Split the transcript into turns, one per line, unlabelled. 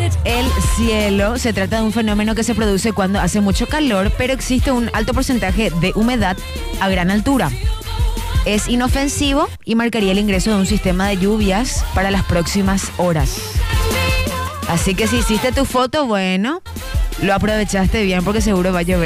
el cielo. Se trata de un fenómeno que se produce cuando hace mucho calor, pero existe un alto porcentaje de humedad a gran altura. Es inofensivo y marcaría el ingreso de un sistema de lluvias para las próximas horas. Así que si hiciste tu foto, bueno, lo aprovechaste bien porque seguro va a llover.